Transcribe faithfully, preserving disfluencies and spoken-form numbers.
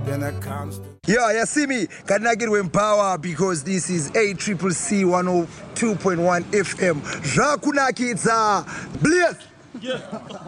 then I can't stop. Yeah, you see me? Can I get with power because this is A C C C one oh two point one F M. Rakunakitza. Bless. Yeah.